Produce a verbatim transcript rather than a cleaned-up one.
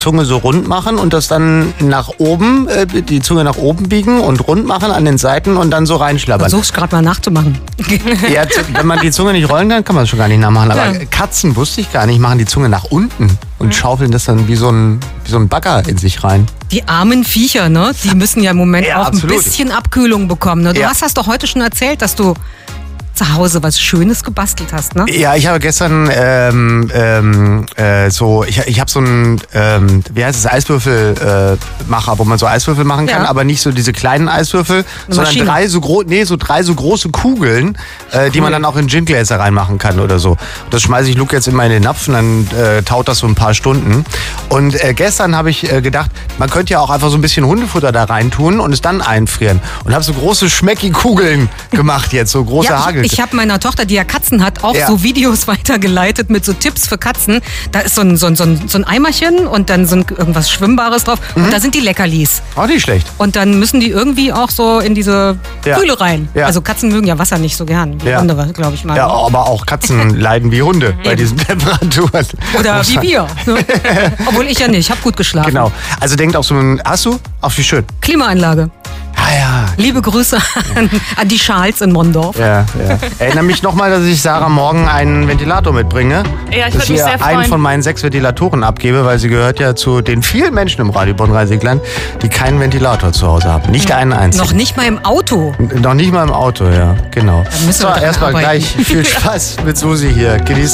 Zunge so rund machen und das dann nach oben, äh, die Zunge nach oben biegen und rund machen an den Seiten und dann so reinschlabbern. Versuch's gerade mal nachzumachen. Ja, wenn man die Zunge nicht rollen kann, kann man es schon gar nicht nachmachen. Aber ja. Katzen, wusste ich gar nicht, machen die Zunge nach unten und schaufeln das dann wie so ein, wie so ein Bagger in sich rein. Die armen Viecher, ne? Die müssen ja im Moment ja, auch absolut. ein bisschen Abkühlung bekommen. Ne? Du ja. hast das doch heute schon erzählt, dass du zu Hause was Schönes gebastelt hast, ne? Ja, ich habe gestern ähm, ähm, äh, so, ich, ich habe so einen, ähm, wie heißt es, Eiswürfelmacher, äh, wo man so Eiswürfel machen kann, ja. aber nicht so diese kleinen Eiswürfel, Eine sondern Maschine. drei so, gro- nee, so drei so große Kugeln, äh, die Cool. man dann auch in Gingläser reinmachen kann oder so. Das schmeiße ich Luke jetzt immer in den Napf und dann äh, taut das so ein paar Stunden. Und äh, gestern habe ich äh, gedacht, man könnte ja auch einfach so ein bisschen Hundefutter da reintun und es dann einfrieren. Und habe so große Schmecki-Kugeln gemacht jetzt, so große Ja, Hagel. ich, ich habe meiner Tochter, die ja Katzen hat, auch Ja. so Videos weitergeleitet mit so Tipps für Katzen. Da ist so ein, so ein, so ein, so ein Eimerchen und dann so ein, irgendwas Schwimmbares drauf. Mhm. Und da sind die Leckerlis. Auch nicht schlecht. Und dann müssen die irgendwie auch so in diese Ja. Kühle rein. Ja. Also Katzen mögen ja Wasser nicht so gern. Wie Ja. Hunde, glaube ich mal. Ja, aber auch Katzen leiden wie Hunde bei diesen Temperaturen. Oder wie wir. Ne? Obwohl ich ja nicht. Ich habe gut geschlafen. Genau. Also denkt auch so ein, hast du? Auch wie schön. Klimaanlage. Ah ja. Liebe Grüße an, an die Charles in Mondorf. Ja, ja. Erinnere mich nochmal, dass ich Sarah morgen einen Ventilator mitbringe. Ja, ich dass würde mich ich sehr ihr einen freuen. von meinen sechs Ventilatoren abgebe, weil sie gehört ja zu den vielen Menschen im Radio Bonn-Rhein-Sieg-Land, die keinen Ventilator zu Hause haben. Nicht einen einzigen. Noch nicht mal im Auto. Noch nicht mal im Auto, ja, genau. müssen wir So, dran erstmal arbeiten. gleich viel Spaß mit Susi hier. Genießt